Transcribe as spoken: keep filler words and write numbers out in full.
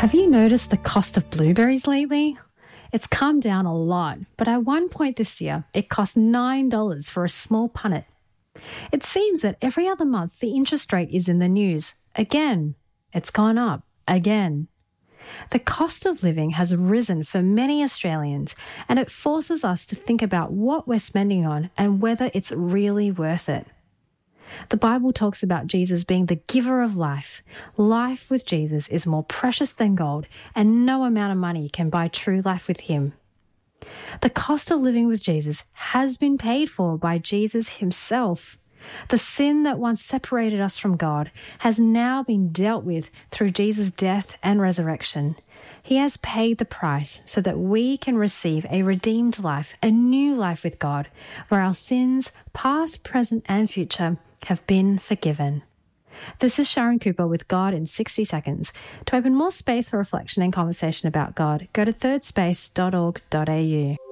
Have you noticed the cost of blueberries lately? It's come down a lot, but at one point this year, it cost nine dollars for a small punnet. It seems that every other month the interest rate is in the news. Again, it's gone up. Again. The cost of living has risen for many Australians, and it forces us to think about what we're spending on and whether it's really worth it. The Bible talks about Jesus being the giver of life. Life with Jesus is more precious than gold, and no amount of money can buy true life with him. The cost of living with Jesus has been paid for by Jesus himself. The sin that once separated us from God has now been dealt with through Jesus' death and resurrection. He has paid the price so that we can receive a redeemed life, a new life with God, where our sins, past, present, and future, have been forgiven. This is Sharon Cooper with God in sixty seconds. To open more space for reflection and conversation about God, go to third space dot org dot a u.